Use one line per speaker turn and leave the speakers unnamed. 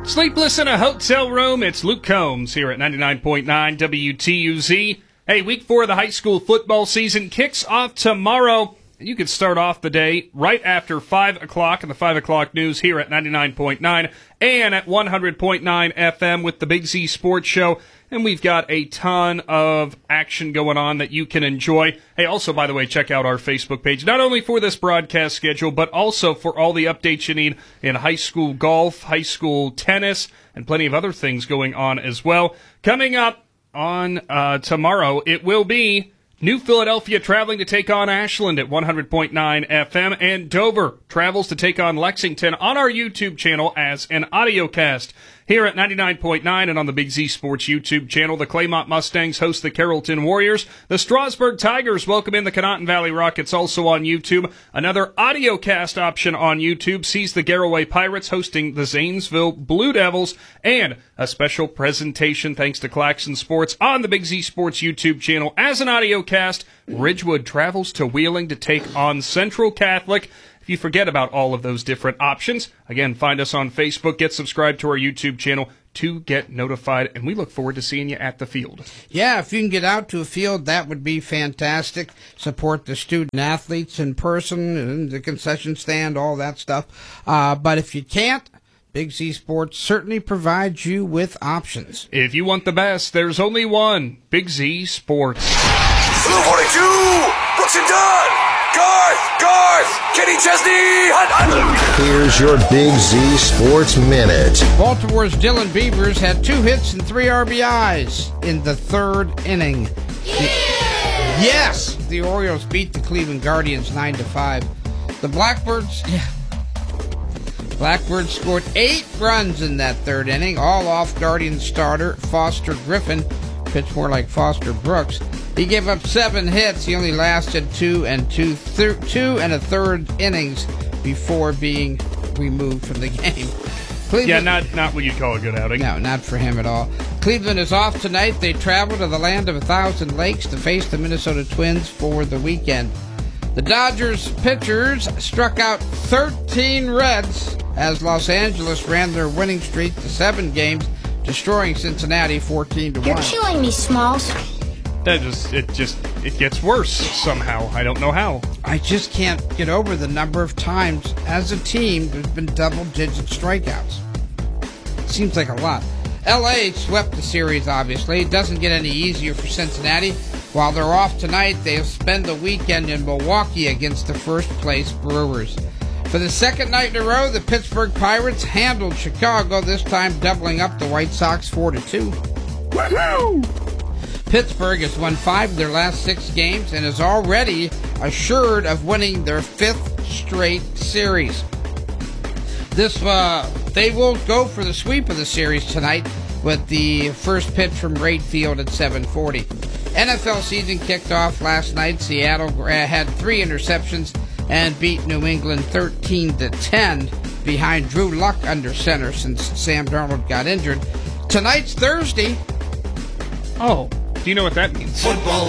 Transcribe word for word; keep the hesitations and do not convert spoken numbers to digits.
Sleepless in a hotel room, it's Luke Combs here at ninety-nine point nine W T U Z. Hey, week four of the high school football season kicks off tomorrow. You can start off the day right after five o'clock in the five o'clock news here at ninety-nine point nine and at one hundred point nine F M with the Big Z Sports Show. And we've got a ton of action going on that you can enjoy. Hey, also, by the way, check out our Facebook page, not only for this broadcast schedule, but also for all the updates you need in high school golf, high school tennis, and plenty of other things going on as well. Coming up on uh, tomorrow, it will be New Philadelphia traveling to take on Ashland at one hundred point nine F M, and Dover travels to take on Lexington on our YouTube channel as an audio cast. Here at ninety-nine point nine and on the Big Z Sports YouTube channel, the Claymont Mustangs host the Carrollton Warriors. The Strasburg Tigers welcome in the Conotton Valley Rockets, also on YouTube. Another audio cast option on YouTube sees the Garraway Pirates hosting the Zanesville Blue Devils. And a special presentation thanks to Claxon Sports on the Big Z Sports YouTube channel as an audio cast. Ridgewood travels to Wheeling to take on Central Catholic. If you forget about all of those different options, again, find us on Facebook, get subscribed to our YouTube channel to get notified, and we look forward to seeing you at the field.
Yeah, if you can get out to a field, that would be fantastic. Support the student athletes in person, and the concession stand, all that stuff. Uh, but if you can't, Big Z Sports certainly provides you with options.
If you want the best, there's only one, Big Z Sports.
Blue forty-two, Brooks and Dunn. Garth! Garth! Kenny Chesney! Hunt, hunt.
Here's your Big Z Sports Minute.
Baltimore's Dylan Beavers had two hits and three R B Is in the third inning.
Yeah!
The, yes! The Orioles beat the Cleveland Guardians nine to five. The Blackbirds... Yeah. Blackbirds scored eight runs in that third inning, all off Guardian starter Foster Griffin. Pitched more like Foster Brooks. He gave up seven hits. He only lasted two and two, thir- two and a third innings before being removed from the game. Cleveland,
yeah, not not what you'd call a good outing.
No, not for him at all. Cleveland is off tonight. They travel to the land of a thousand lakes to face the Minnesota Twins for the weekend. The Dodgers pitchers struck out thirteen Reds as Los Angeles ran their winning streak to seven games, destroying Cincinnati fourteen to one.
You're killing me, Smalls.
That just it just it gets worse somehow. I don't know how.
I just can't get over the number of times as a team there's been double-digit strikeouts. Seems like a lot. L A swept the series, obviously. It doesn't get any easier for Cincinnati. While they're off tonight, they'll spend the weekend in Milwaukee against the first-place Brewers. For the second night in a row, the Pittsburgh Pirates handled Chicago, this time doubling up the White Sox four to two. Woohoo! Pittsburgh has won five of their last six games and is already assured of winning their fifth straight series. This uh, they will go for the sweep of the series tonight with the first pitch from right field at seven forty. N F L season kicked off last night. Seattle had three interceptions and beat New England thirteen to ten behind Drew Luck under center since Sam Darnold got injured. Tonight's Thursday.
Oh, do you know what that means?
Football